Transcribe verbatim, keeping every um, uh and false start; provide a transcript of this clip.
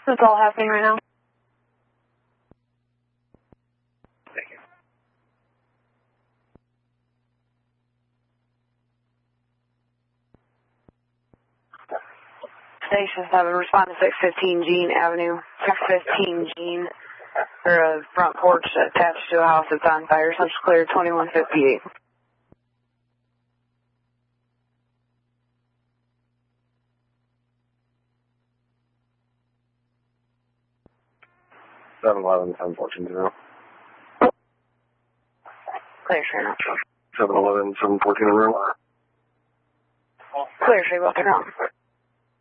That's all happening right now. Thank you. Station seven, respond to six fifteen Jean Avenue. six fifteen Jean, or a front porch attached to a house that's on fire. Such clear twenty-one fifty-eight. seven eleven, seven fourteen zero. Clear, sure enough. seven eleven, seven fourteen zero. Clear, sure, about the ground.